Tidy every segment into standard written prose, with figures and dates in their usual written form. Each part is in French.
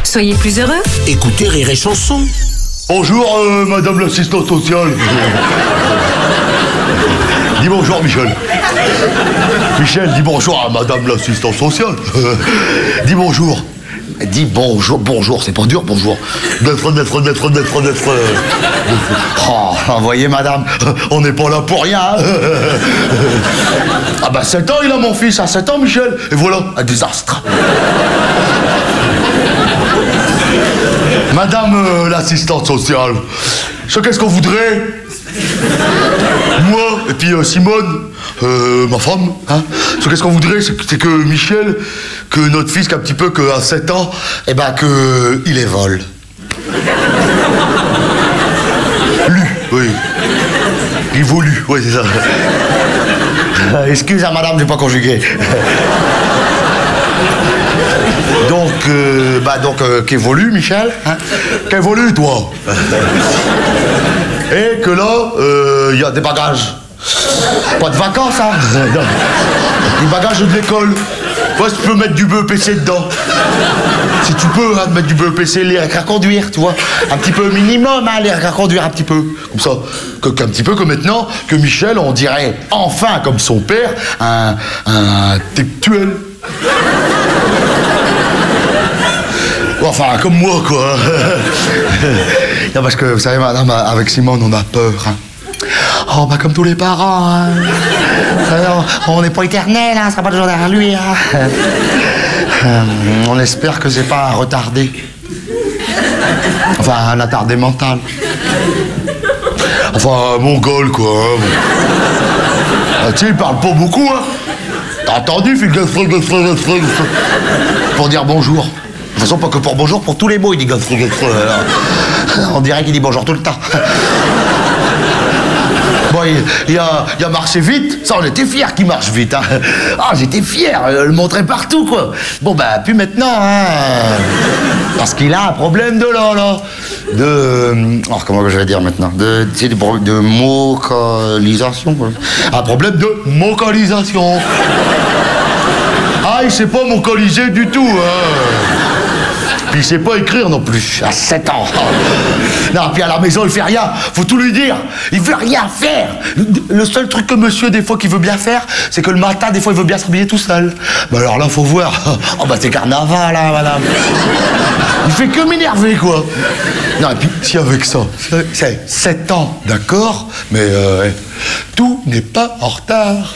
Soyez plus heureux. Écoutez Rire et Chanson. Bonjour, madame l'assistante sociale. Dis bonjour, Michel. Michel, dis bonjour à madame l'assistante sociale. Dis bonjour. Dis bonjour, bonjour, c'est pas dur, bonjour. D'être. Oh, vous voyez, madame, on n'est pas là pour rien. Ah bah 7 ans, il a mon fils, à 7 ans, Michel. Et voilà, un désastre. Madame l'assistante sociale, qu'est-ce qu'on voudrait? Moi, et puis Simone, ma femme, hein. Qu'est-ce qu'on voudrait, c'est que Michel, que notre fils, qu'un petit peu, qu'à 7 ans, eh ben, qu'il les vole. Oui. Il volu, oui, c'est ça. Excuse, hein, madame, j'ai pas conjugué. Donc, qu'évolue, Michel, hein? Qu'évolue, toi? Et que là, il y a des bagages. Pas de vacances, hein? Des bagages de l'école. Ouais, si tu peux mettre du BEPC dedans. Si tu peux, hein, mettre du BEPC, les à conduire, tu vois. Un petit peu minimum, hein, les à conduire un petit peu. Comme ça. Qu'un petit peu comme maintenant, que Michel, on dirait, enfin, comme son père, un intellectuel. Enfin, comme moi, quoi. Non, parce que, vous savez, madame, avec Simone, on a peur, hein. Oh, bah, comme tous les parents, hein. On n'est pas éternel, hein, ça sera pas toujours derrière lui, hein. On espère que c'est pas un retardé. Enfin, un attardé mental. Enfin, un mongol, quoi. Hein. Ah, tu sais, il parle pas beaucoup, hein. T'as entendu, il fait pour dire bonjour. De toute façon, pas que pour bonjour, pour tous les mots, il dit on dirait qu'il dit bonjour tout le temps. Bon, il a marché vite, ça on était fiers qu'il marche vite, hein. Ah, j'étais fier, le montrer partout, quoi. Bon, bah, plus maintenant, hein. Parce qu'il a un problème de alors, comment je vais dire maintenant? De vocalisation, quoi. Un problème de vocalisation. Ah, il sait pas vocaliser du tout, hein. Puis il sait pas écrire non plus, à 7 ans. Non, puis à la maison, il fait rien. Faut tout lui dire. Il veut rien faire. Le seul truc que monsieur, des fois, qu'il veut bien faire, c'est que le matin, des fois, il veut bien s'habiller tout seul. Bah alors là, faut voir. Oh bah c'est carnaval, là, madame. Il fait que m'énerver, quoi. Non, et puis, si avec ça, c'est 7 ans, d'accord, mais tout n'est pas en retard.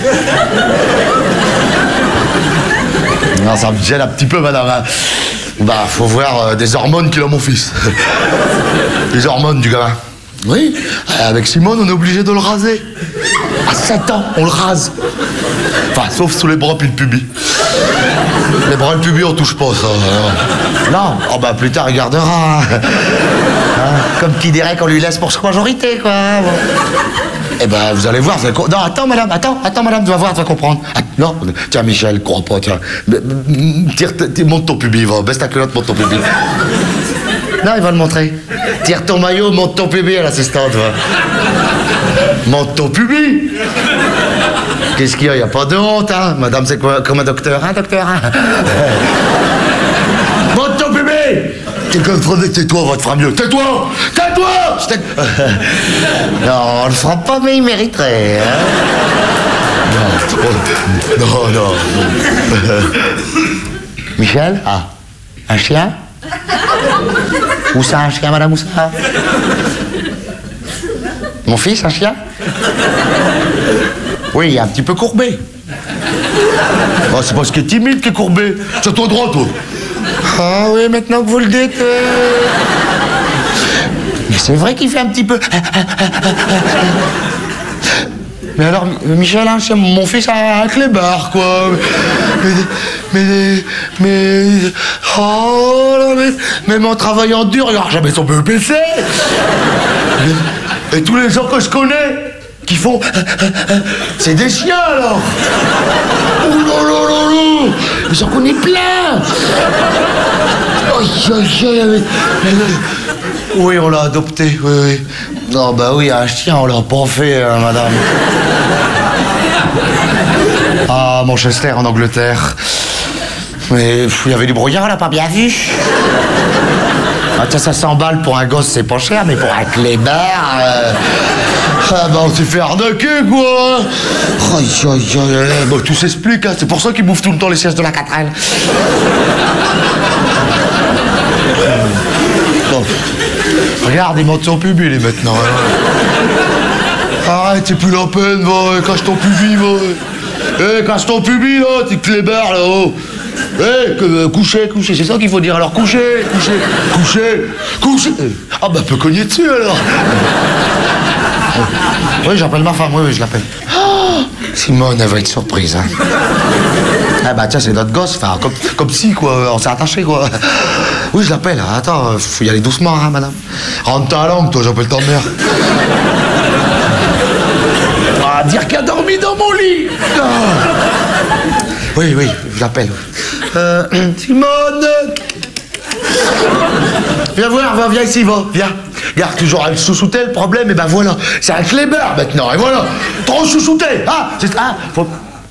Non, ça me gêne un petit peu, madame, hein. Bah, faut voir des hormones qu'il a, mon fils. Les hormones du gamin. Oui, avec Simone, on est obligé de le raser. À 7 ans, on le rase. Enfin, sauf sous les bras puis le pubis. Les bras et le pubis, on touche pas, ça. Non, oh bah, plus tard, il gardera. Hein, comme qui dirait qu'on lui laisse pour sa majorité, quoi. Eh ben, vous allez voir, vous allez... Non, attends, madame, tu vas voir, tu vas comprendre. Ah, non, tiens, Michel, crois pas, tiens. Monte ton pubis, va, baisse ta culotte, monte ton pubis. Non, il va le montrer. Tire ton maillot, monte ton pubis à l'assistante, va. Monte ton pubis. Qu'est-ce qu'il y a? Il n'y a pas de honte, hein. Madame, c'est quoi, comme un docteur, hein, docteur, hein. Monte ton pubis. Quelqu'un prenait, tais-toi, on va te faire mieux. Tais-toi. Non, on le fera pas, mais il mériterait, hein. Non. Michel? Ah, un chien? Où ça, un chien, madame, où ça? Mon fils, un chien? Oui, il est un petit peu courbé. Oh, c'est parce qu'il est timide qu'il est courbé. C'est toi droit, toi. Ah oui, maintenant que vous le dites... Mais c'est vrai qu'il fait un petit peu... Mais alors, Michel, hein, c'est mon fils à un clébard, quoi. Oh là, même en travaillant dur, il n'aura jamais son BEPC. Et tous les gens que je connais, qui font... C'est des chiens, alors. Oh là là là là. J'en connais plein. Oui, on l'a adopté, oui. Non, bah oui, un chien, on l'a pas fait, hein, madame. Ah, Manchester, en Angleterre. Mais il y avait du brouillard, on l'a pas bien vu. Ah tiens, ça 100 balles pour un gosse, c'est pas cher, mais pour un clébard... Ah bah on s'est fait arnaquer, quoi. Bon, tout s'explique, hein. C'est pour ça qu'ils bouffent tout le temps les sièges de la 4L. Bon. Regarde, ils montent son pubis, maintenant. Hein. Arrête, c'est plus la peine, va. Cache ton pubis, va. Cache ton pubis, là, t'es clébard, là-haut. Coucher, c'est ça qu'il faut dire. Alors, coucher. Ah bah, peut cogner dessus, alors. Oui, j'appelle ma femme, oui, je l'appelle. Oh, Simone, elle va être surprise, hein. Ah bah tiens, c'est notre gosse, enfin, comme si, quoi, on s'est attaché, quoi. Oui, je l'appelle, attends, faut y aller doucement, hein, madame. Rentre ta langue, toi, j'appelle ta mère. Ah, dire qu'elle a dormi dans mon lit. Ah. Oui, je l'appelle. Simone. Viens voir, viens ici, viens. Regarde, toujours elle chouchoutait, le problème, et ben voilà, c'est un clébard maintenant, et voilà, trop chouchouté, ah, c'est ça, faut...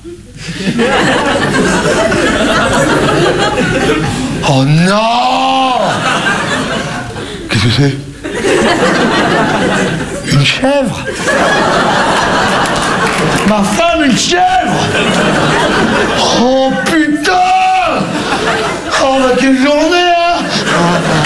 Oh non! Qu'est-ce que c'est? Une chèvre? Ma femme, une chèvre? Oh putain! Oh, bah quelle journée, hein!